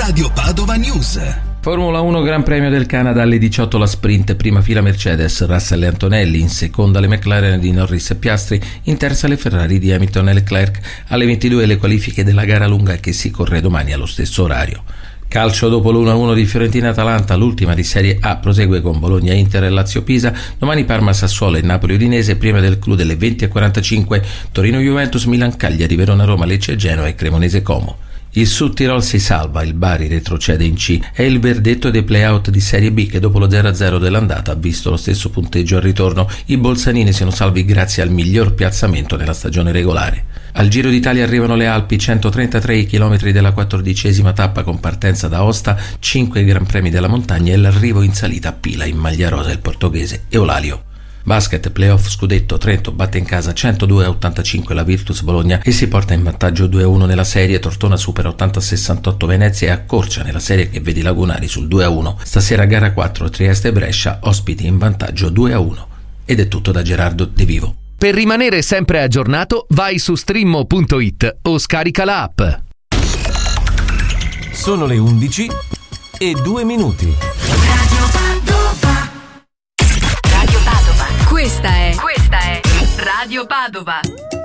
Radio Padova News. Formula 1 Gran Premio del Canada alle 18 la sprint, prima fila Mercedes, Russell e Antonelli, in seconda le McLaren di Norris e Piastri, in terza le Ferrari di Hamilton e Leclerc, alle 22 le qualifiche della gara lunga che si corre domani allo stesso orario. Calcio, dopo l'1-1 di Fiorentina-Atalanta, l'ultima di Serie A prosegue con Bologna-Inter e Lazio-Pisa, domani Parma-Sassuolo e Napoli-Udinese, prima del clou delle 20:45, Torino-Juventus, Milan-Cagliari, Verona-Roma, Lecce-Genoa e Cremonese-Como. Il Sud Tirol si salva, il Bari retrocede in C, è il verdetto dei play-out di Serie B che dopo lo 0-0 dell'andata ha visto lo stesso punteggio al ritorno. I bolzanini sono salvi grazie al miglior piazzamento nella stagione regolare. Al Giro d'Italia arrivano le Alpi, 133 km della 14ª tappa con partenza da Aosta, 5 Gran Premi della montagna e l'arrivo in salita a Pila in maglia rosa il portoghese Eulalio. Basket, playoff scudetto, Trento batte in casa 102-85 la Virtus Bologna e si porta in vantaggio 2-1 nella serie. Tortona supera 80-68 Venezia e accorcia nella serie che vede i lagunari sul 2-1. Stasera gara 4 Trieste e Brescia, ospiti in vantaggio 2-1. Ed è tutto da Gerardo De Vivo. Per rimanere sempre aggiornato vai su streammo.it o scarica la app. Sono le 11:02. Questa è Radio Padova.